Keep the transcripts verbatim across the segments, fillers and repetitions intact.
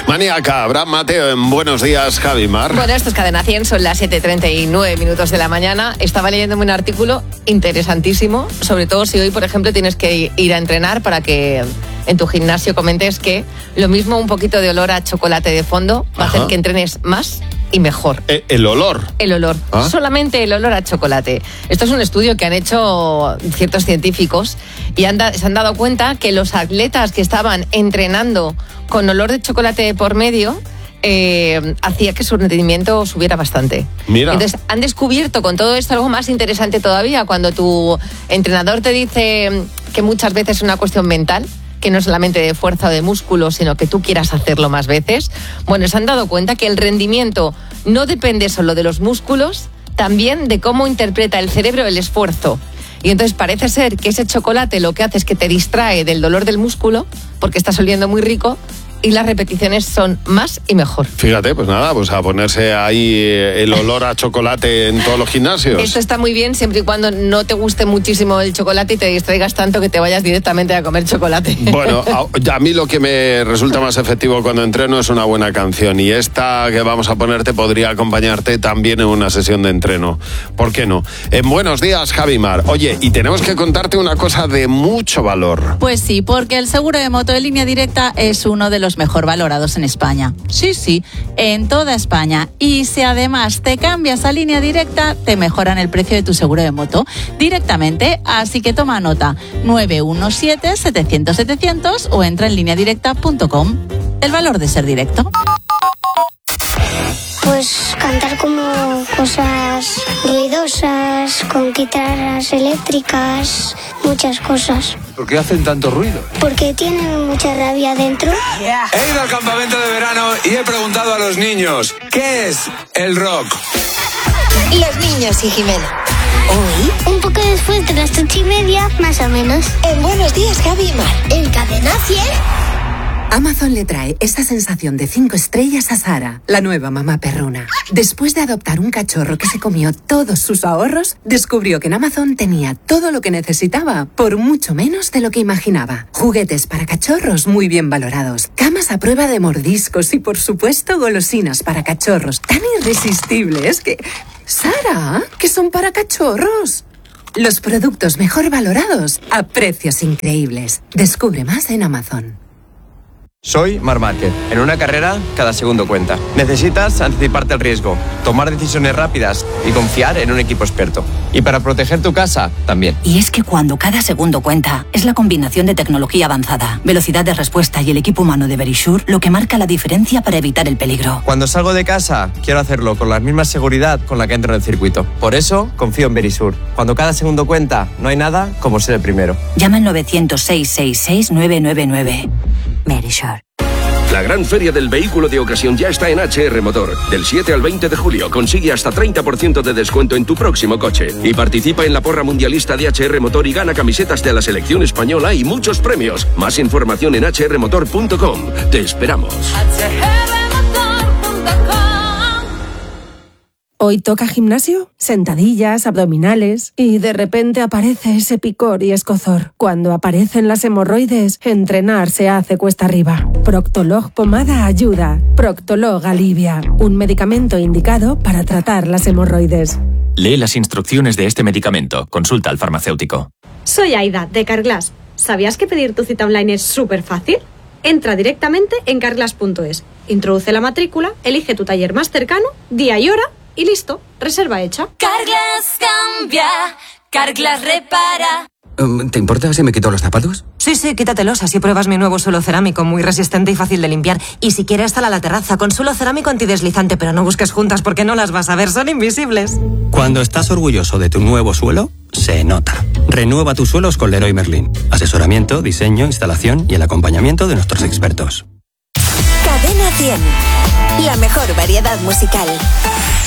Maníaca, Abraham Mateo en Buenos Días, Javi Mar. Bueno, esto es Cadena cien, son las siete y treinta y nueve minutos de la mañana. Estaba leyéndome un artículo interesantísimo, sobre todo si hoy, por ejemplo, tienes que ir a entrenar para que en tu gimnasio comentes que lo mismo un poquito de olor a chocolate de fondo va a hacer que entrenes más y mejor. Eh, ¿El olor? El olor. ¿Ah? Solamente el olor a chocolate. Esto es un estudio que han hecho ciertos científicos y han da, se han dado cuenta que los atletas que estaban entrenando con olor de chocolate por medio eh, hacía que su rendimiento subiera bastante. Mira. Entonces han descubierto con todo esto algo más interesante todavía. Cuando tu entrenador te dice que muchas veces es una cuestión mental, que no solamente de fuerza o de músculo, sino que tú quieras hacerlo más veces. Bueno, se han dado cuenta que el rendimiento no depende solo de los músculos, también de cómo interpreta el cerebro el esfuerzo. Y entonces parece ser que ese chocolate lo que hace es que te distrae del dolor del músculo, porque estás oliendo muy rico, y las repeticiones son más y mejor. Fíjate, pues nada, pues a ponerse ahí el olor a chocolate en todos los gimnasios. Esto está muy bien siempre y cuando no te guste muchísimo el chocolate y te distraigas tanto que te vayas directamente a comer chocolate. Bueno, a, a mí lo que me resulta más efectivo cuando entreno es una buena canción, y esta que vamos a ponerte podría acompañarte también en una sesión de entreno. ¿Por qué no? En Buenos Días, Javi Mar. Oye, y tenemos que contarte una cosa de mucho valor. Pues sí, porque el seguro de moto de Línea Directa es uno de los mejor valorados en España. Sí, sí, en toda España. Y si además te cambias a Línea Directa, te mejoran el precio de tu seguro de moto directamente. Así que toma nota, nueve uno siete, setecientos, setecientos o entra en línea directa punto com. El valor de ser directo. Pues cantar como cosas ruidosas, con guitarras eléctricas, muchas cosas. ¿Por qué hacen tanto ruido? Porque tienen mucha rabia dentro. Yeah. He ido al campamento de verano y he preguntado a los niños, ¿qué es el rock? Los niños y Jimena. Hoy, un poco después de las ocho y media, más o menos. En Buenos Días, Javi y Mar. En Cadena cien. Amazon le trae esa sensación de cinco estrellas a Sara, la nueva mamá perruna. Después de adoptar un cachorro que se comió todos sus ahorros, descubrió que en Amazon tenía todo lo que necesitaba, por mucho menos de lo que imaginaba. Juguetes para cachorros muy bien valorados, camas a prueba de mordiscos y, por supuesto, golosinas para cachorros tan irresistibles que... ¡Sara! ¿Que son para cachorros? Los productos mejor valorados a precios increíbles. Descubre más en Amazon. Soy Marc Márquez. En una carrera, cada segundo cuenta. Necesitas anticiparte al riesgo, tomar decisiones rápidas y confiar en un equipo experto. Y para proteger tu casa, también. Y es que cuando cada segundo cuenta, es la combinación de tecnología avanzada, velocidad de respuesta y el equipo humano de Verisure lo que marca la diferencia para evitar el peligro. Cuando salgo de casa, quiero hacerlo con la misma seguridad con la que entro en el circuito. Por eso, confío en Verisure. Cuando cada segundo cuenta, no hay nada como ser el primero. Llama al novecientos, seiscientos sesenta y seis, novecientos noventa y nueve. Verisure. La gran feria del vehículo de ocasión ya está en H R Motor. Del siete al veinte de julio consigue hasta treinta por ciento de descuento en tu próximo coche. Y participa en la porra mundialista de H R Motor y gana camisetas de la selección española y muchos premios. Más información en h r motor punto com. Te esperamos. Hoy toca gimnasio, sentadillas, abdominales y de repente aparece ese picor y escozor. Cuando aparecen las hemorroides, entrenar se hace cuesta arriba. Proctolog Pomada ayuda. Proctolog alivia. Un medicamento indicado para tratar las hemorroides. Lee las instrucciones de este medicamento. Consulta al farmacéutico. Soy Aida, de Carglass. ¿Sabías que pedir tu cita online es súper fácil? Entra directamente en carglass punto es. Introduce la matrícula, elige tu taller más cercano, día y hora, y listo, reserva hecha. Carglass cambia, Carglass repara. ¿Te importa si me quito los zapatos? Sí, sí, quítatelos, así pruebas mi nuevo suelo cerámico, muy resistente y fácil de limpiar. Y si quieres, sal a la terraza con suelo cerámico antideslizante, pero no busques juntas porque no las vas a ver, son invisibles. Cuando estás orgulloso de tu nuevo suelo, se nota. Renueva tus suelos con Leroy Merlin. Asesoramiento, diseño, instalación y el acompañamiento de nuestros expertos. Cadena cien, la mejor variedad musical.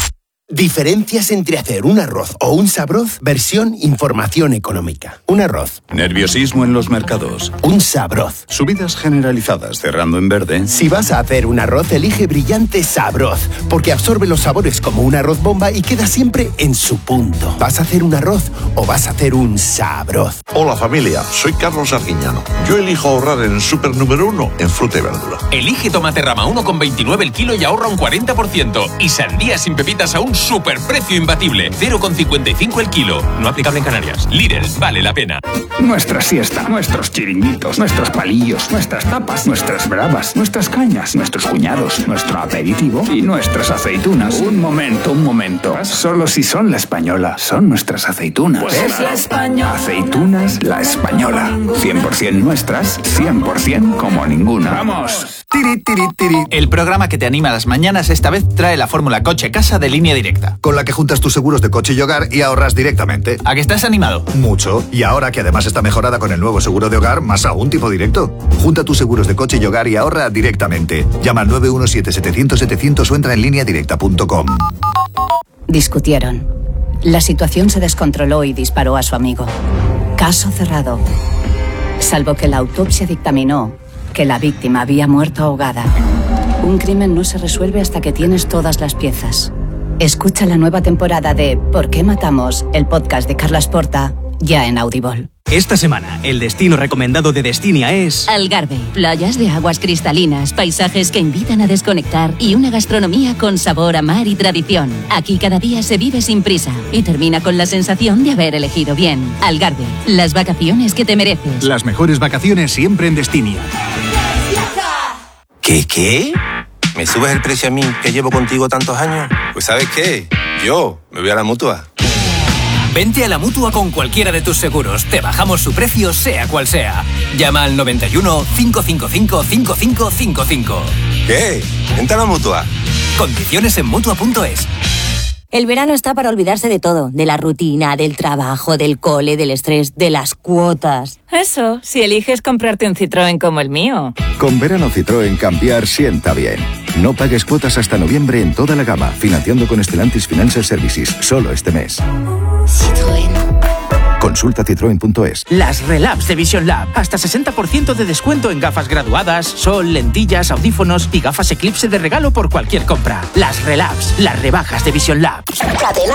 Diferencias entre hacer un arroz o un sabroz, versión información económica. Un arroz. Nerviosismo en los mercados. Un sabroz. Subidas generalizadas cerrando en verde. Si vas a hacer un arroz, elige Brillante Sabroz, porque absorbe los sabores como un arroz bomba y queda siempre en su punto. ¿Vas a hacer un arroz o vas a hacer un sabroz? Hola familia, soy Carlos Arguiñano. Yo elijo ahorrar en el súper número uno en fruta y verdura. Elige tomate rama uno con veintinueve el kilo y ahorra un cuarenta por ciento. Y sandía sin pepitas a un superprecio imbatible, cero con cincuenta y cinco el kilo. No aplicable en Canarias. Lidl, vale la pena. Nuestra siesta, nuestros chiringuitos, nuestros palillos, nuestras tapas, nuestras bravas, nuestras cañas, nuestros cuñados, nuestro aperitivo y nuestras aceitunas. Un momento, un momento. Solo si son La Española, son nuestras aceitunas. Pues es La Española. Aceitunas La Española. cien por ciento nuestras, cien por ciento como ninguna. ¡Vamos! Tiri, tiri, tiri. El programa que te anima a las mañanas esta vez trae la fórmula coche-casa de Línea Directa. Con la que juntas tus seguros de coche y hogar y ahorras directamente. ¿A que estás animado? Mucho. Y ahora que además está mejorada con el nuevo seguro de hogar, más aún tipo directo. Junta tus seguros de coche y hogar y ahorra directamente. Llama al nueve uno siete, setecientos, setecientos o entra en línea directa punto com. Discutieron. La situación se descontroló y disparó a su amigo. Caso cerrado. Salvo que la autopsia dictaminó que la víctima había muerto ahogada. Un crimen no se resuelve hasta que tienes todas las piezas. Escucha la nueva temporada de ¿Por qué matamos?, el podcast de Carlas Porta, ya en Audible. Esta semana, el destino recomendado de Destinia es... Algarve. Playas de aguas cristalinas, paisajes que invitan a desconectar y una gastronomía con sabor a mar y tradición. Aquí cada día se vive sin prisa y termina con la sensación de haber elegido bien. Algarve. Las vacaciones que te mereces. Las mejores vacaciones siempre en Destinia. ¿Qué, qué? ¿Me subes el precio a mí, que llevo contigo tantos años? Pues ¿sabes qué? Yo me voy a la Mutua. Vente a la Mutua con cualquiera de tus seguros. Te bajamos su precio, sea cual sea. Llama al noventa y uno, cinco cinco cinco, cinco cinco cinco cinco. ¿Qué? Vente a la Mutua. Condiciones en Mutua punto es. El verano está para olvidarse de todo. De la rutina, del trabajo, del cole, del estrés, de las cuotas. Eso, si eliges comprarte un Citroën como el mío. Con verano Citroën cambiar sienta bien. No pagues cuotas hasta noviembre en toda la gama, financiando con Stellantis Financial Services, solo este mes. Citroën. Consulta citroen punto es. Las Relabs de Vision Lab. Hasta sesenta por ciento de descuento en gafas graduadas, sol, lentillas, audífonos y gafas Eclipse de regalo por cualquier compra. Las Relabs, las rebajas de Vision Lab.